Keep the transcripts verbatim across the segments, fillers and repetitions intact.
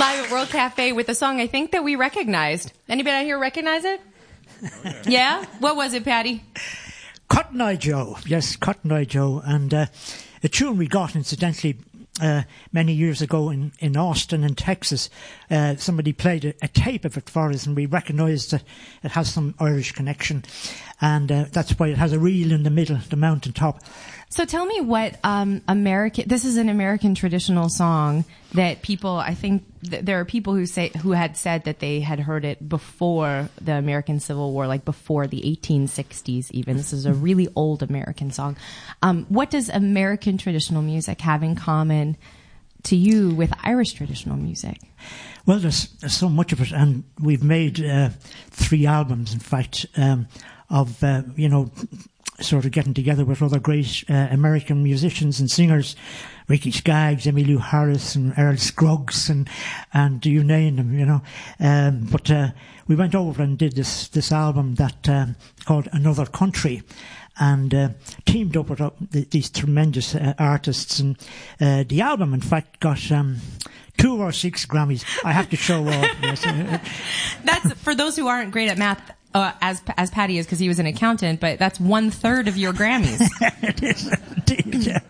live at World Cafe with a song I think that we recognized. Anybody out here recognize it? Yeah? What was it, Paddy? Cotton Eye Joe. Yes, Cotton Eye Joe. And uh, a tune we got, incidentally, uh, many years ago in, in Austin, in Texas. Uh, somebody played a, a tape of it for us, and we recognised that it has some Irish connection. And uh, that's why it has a reel in the middle, the mountaintop. So tell me what um, American. This is an American traditional song that people. I think th- there are people who say who had said that they had heard it before the American Civil War, like before the eighteen sixties. Even this is a really old American song. Um, what does American traditional music have in common to you with Irish traditional music? Well, there's, there's so much of it, and we've made uh, three albums, in fact, um, of uh, you know. sort of getting together with other great uh, American musicians and singers, Ricky Skaggs, Emmylou Harris, and Earl Scruggs, and and you name them, you know. Um, but uh, we went over and did this this album that um, called Another Country, and uh, teamed up with uh, th- these tremendous uh, artists. And uh, the album, in fact, got um, two or six Grammys. I have to show off. Yes. That's for those who aren't great at math. Uh, as as Paddy is, because he was an accountant, but that's one third of your Grammys. It is indeed. Yeah.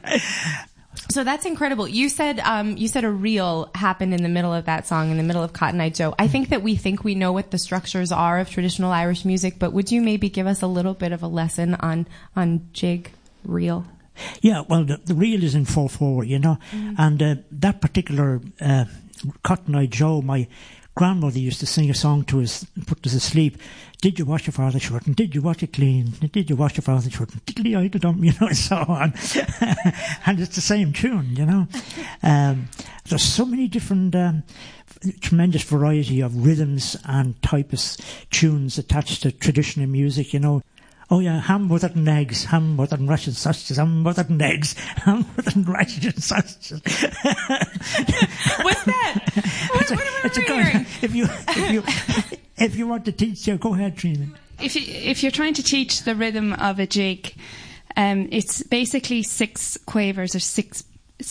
So that's incredible. You said um, you said a reel happened in the middle of that song, in the middle of Cotton Eye Joe. I think that we think we know what the structures are of traditional Irish music, but would you maybe give us a little bit of a lesson on on jig reel? Yeah, well, the, the reel is in four four, you know, mm. and uh, that particular uh, Cotton Eye Joe, my grandmother used to sing a song to us, put us asleep. Did you wash your father's shirt? And did you wash it clean? Did you wash your father's shirt? And diddly I did um, you know, and so on. And it's the same tune, you know. Um, there's so many different, um, tremendous variety of rhythms and types, tunes attached to traditional music, you know. Oh yeah, ham, butter and eggs, ham, butter and rashes sausages, ham, butter and eggs, ham, butter and rashes sausages. What's that? What, a, what am I hearing? Kind of, if you, if you, if you want to teach, yeah, go ahead, Trina. If you, if you're trying to teach the rhythm of a jig, um, it's basically six quavers or six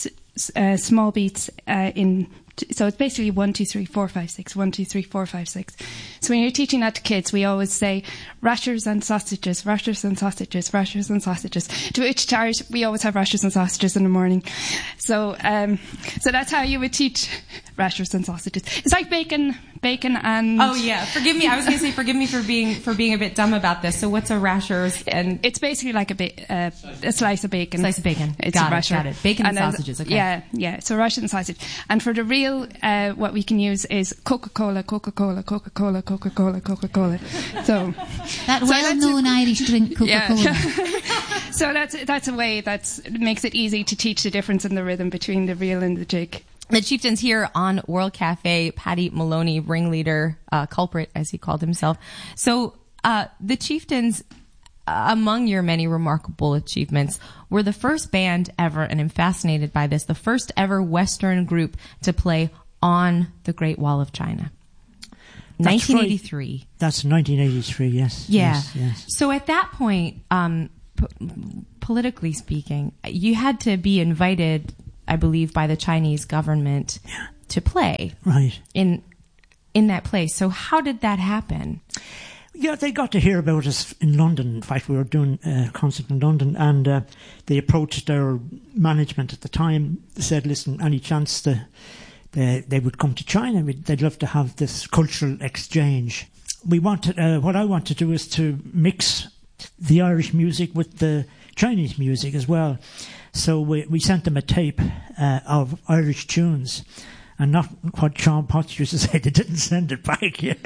uh, small beats uh, in. So it's basically one, two, three, four, five, six. One, two, three, four, five, six. So when you're teaching that to kids, we always say rashers and sausages, rashers and sausages, rashers and sausages. To which charge we always have rashers and sausages in the morning. So, um, so that's how you would teach rashers and sausages. It's like bacon, bacon and. Oh yeah, forgive me. I was going to say forgive me for being for being a bit dumb about this. So what's a rashers? And it's basically like a ba- uh, a slice of bacon. Slice of bacon. It's got a it, rasher. Got it. Bacon and, and sausages. Okay. Yeah, yeah. So rashers and sausage. And for the real. Uh, what we can use is Coca-Cola, Coca-Cola, Coca-Cola, Coca-Cola, Coca-Cola. So that so well-known Irish drink, Coca-Cola. Yeah. So that's that's a way that makes it easy to teach the difference in the rhythm between the reel and the jig. The Chieftains here on World Cafe. Paddy Maloney, ringleader, uh, culprit, as he called himself. So uh, the Chieftains, uh, among your many remarkable achievements, were the first band ever, and I'm fascinated by this, the first ever Western group to play on the Great Wall of China. That's nineteen eighty-three. Right. That's nineteen eighty-three, yes. Yeah. Yes, yes. So at that point, um, p- politically speaking, you had to be invited, I believe, by the Chinese government yeah. to play. Right. In in that place. So how did that happen? Yeah, they got to hear about us in London. In fact, we were doing a concert in London, and uh, they approached our management at the time. They said, listen, any chance to, they, they would come to China? They'd love to have this cultural exchange. We wanted, uh, what I want to do is to mix the Irish music with the Chinese music as well. So we, we sent them a tape uh, of Irish tunes. And not what Sean Potts used to say, they didn't send it back yet.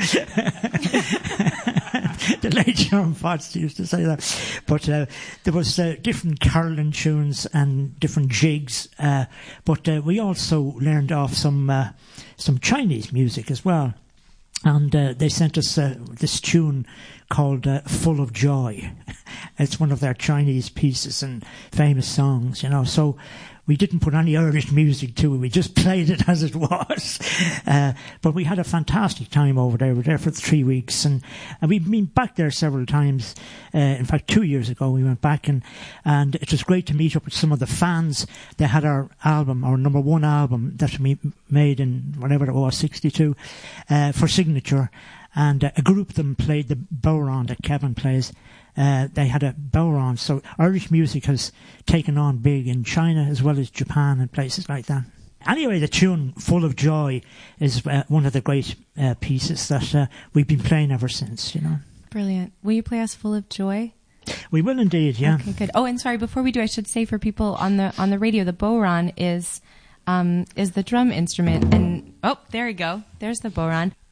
The late Sean Potts used to say that. But uh, there was uh, different caroling tunes and different jigs. Uh, but uh, we also learned off some uh, some Chinese music as well. And uh, they sent us uh, this tune called uh, Full of Joy. It's one of their Chinese pieces and famous songs, you know. So we didn't put any Irish music to it. We just played it as it was. Uh, but we had a fantastic time over there. We were there for three weeks, and, and we've been back there several times. Uh, in fact, two years ago we went back, and, and it was great to meet up with some of the fans. They had our album, our number one album that we made in whatever it was, sixty-two, uh, for Signature. And uh, a group of them played the bodhrán that Kevin plays. Uh, they had a bodhrán. So Irish music has taken on big in China as well as Japan and places like that. Anyway, the tune Full of Joy is uh, one of the great uh, pieces that uh, we've been playing ever since, you know. Brilliant. Will you play us Full of Joy? We will indeed, yeah. Okay, good. Oh, and sorry, before we do, I should say for people on the on the radio, the bodhrán is um, is the drum instrument. And oh, there you go. There's the bodhrán.